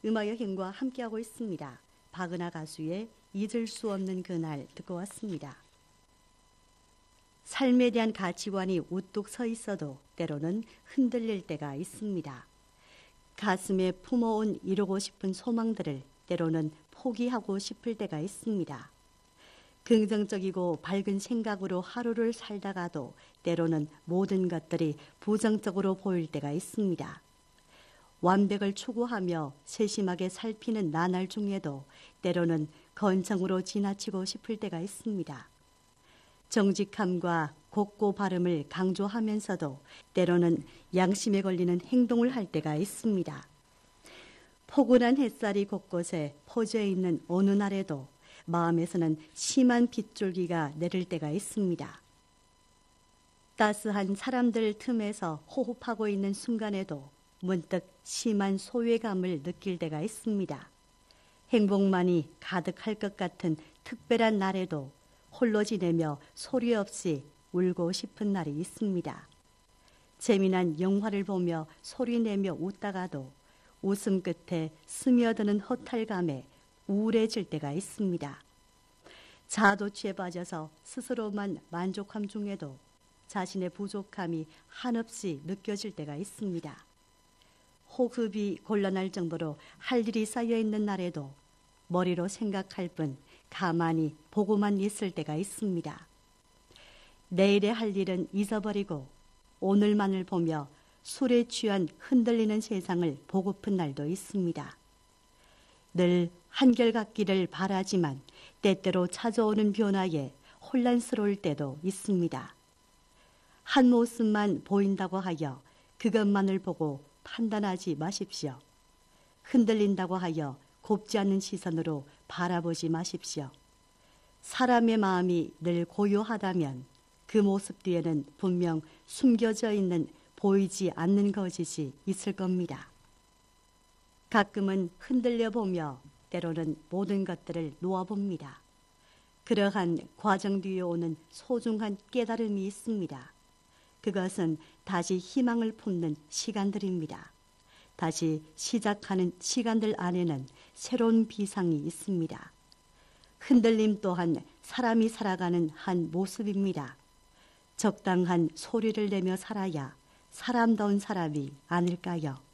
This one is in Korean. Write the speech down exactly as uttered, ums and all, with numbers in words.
음악 여행과 함께하고 있습니다. 박은하 가수의 잊을 수 없는 그날 듣고 왔습니다. 삶에 대한 가치관이 우뚝 서 있어도 때로는 흔들릴 때가 있습니다. 가슴에 품어온 이루고 싶은 소망들을 때로는 포기하고 싶을 때가 있습니다. 긍정적이고 밝은 생각으로 하루를 살다가도 때로는 모든 것들이 부정적으로 보일 때가 있습니다. 완벽을 추구하며 세심하게 살피는 나날 중에도 때로는 건성으로 지나치고 싶을 때가 있습니다. 정직함과 곧고 바름을 강조하면서도 때로는 양심에 걸리는 행동을 할 때가 있습니다. 포근한 햇살이 곳곳에 퍼져 있는 어느 날에도 마음에서는 심한 빗줄기가 내릴 때가 있습니다. 따스한 사람들 틈에서 호흡하고 있는 순간에도 문득 심한 소외감을 느낄 때가 있습니다. 행복만이 가득할 것 같은 특별한 날에도 홀로 지내며 소리 없이 울고 싶은 날이 있습니다. 재미난 영화를 보며 소리내며 웃다가도 웃음 끝에 스며드는 허탈감에 우울해질 때가 있습니다. 자도취에 빠져서 스스로만 만족함 중에도 자신의 부족함이 한없이 느껴질 때가 있습니다. 호흡이 곤란할 정도로 할 일이 쌓여있는 날에도 머리로 생각할 뿐 가만히 보고만 있을 때가 있습니다. 내일의 할 일은 잊어버리고 오늘만을 보며 술에 취한 흔들리는 세상을 보고픈 날도 있습니다. 늘 한결같기를 바라지만 때때로 찾아오는 변화에 혼란스러울 때도 있습니다. 한 모습만 보인다고 하여 그것만을 보고 판단하지 마십시오. 흔들린다고 하여 곱지 않은 시선으로 바라보지 마십시오. 사람의 마음이 늘 고요하다면 그 모습 뒤에는 분명 숨겨져 있는 보이지 않는 거짓이 있을 겁니다. 가끔은 흔들려 보며 때로는 모든 것들을 놓아봅니다. 그러한 과정 뒤에 오는 소중한 깨달음이 있습니다. 그것은 다시 희망을 품는 시간들입니다. 다시 시작하는 시간들 안에는 새로운 비상이 있습니다. 흔들림 또한 사람이 살아가는 한 모습입니다. 적당한 소리를 내며 살아야 사람다운 사람이 아닐까요?